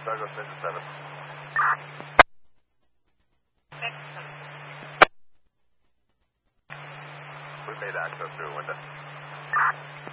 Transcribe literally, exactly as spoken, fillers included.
Douglas, Ninja seven. We made access through a window.